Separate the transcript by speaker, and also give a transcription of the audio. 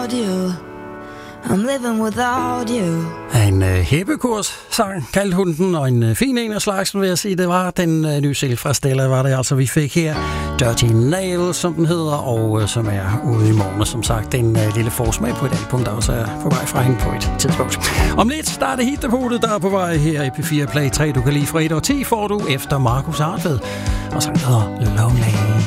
Speaker 1: without you. I'm living without you.
Speaker 2: En hæppekurs-sang kaldte hun den, og en fin en af slagsen, vil jeg sige. Det var den nye single fra Stella, var det altså, vi fik her. Dirty Nail, som den hedder, og som er ude i morgen, som sagt. En lille forsmag på et album, der også er på vej fra hende på et tidspunkt. Om lidt, der er det hitdepotet, der er på vej her i P4 Play 3. Du kan lige fra 1 og 10 får du efter Markus Hartved. Og så hedder Lonely.